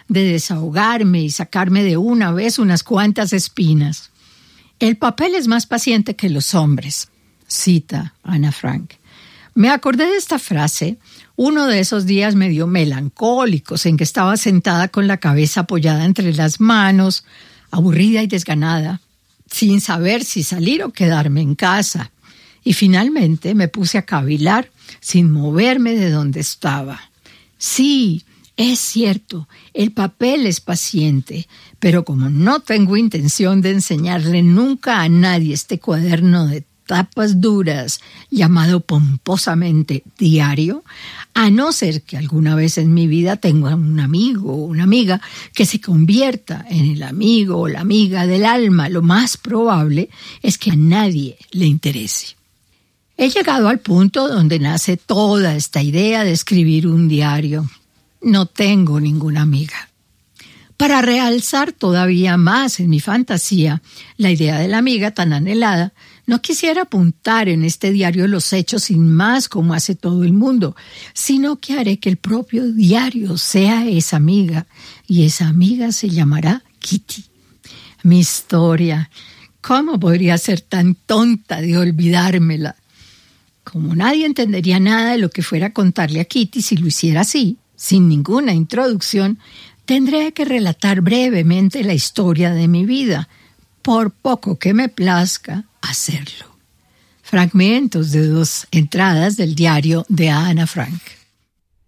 de desahogarme y sacarme de una vez unas cuantas espinas. El papel es más paciente que los hombres, cita Ana Frank. Me acordé de esta frase uno de esos días medio melancólicos en que estaba sentada con la cabeza apoyada entre las manos, aburrida y desganada, sin saber si salir o quedarme en casa. Y finalmente me puse a cavilar sin moverme de donde estaba. Sí, es cierto, el papel es paciente, pero como no tengo intención de enseñarle nunca a nadie este cuaderno de tapas duras, llamado pomposamente diario, a no ser que alguna vez en mi vida tenga un amigo o una amiga que se convierta en el amigo o la amiga del alma, lo más probable es que a nadie le interese. He llegado al punto donde nace toda esta idea de escribir un diario. No tengo ninguna amiga. Para realzar todavía más en mi fantasía la idea de la amiga tan anhelada, no quisiera apuntar en este diario los hechos sin más como hace todo el mundo, sino que haré que el propio diario sea esa amiga, y esa amiga se llamará Kitty. Mi historia, ¿cómo podría ser tan tonta de olvidármela? Como nadie entendería nada de lo que fuera a contarle a Kitty si lo hiciera así, sin ninguna introducción, tendré que relatar brevemente la historia de mi vida, por poco que me plazca hacerlo. Fragmentos de 2 entradas del diario de Ana Frank.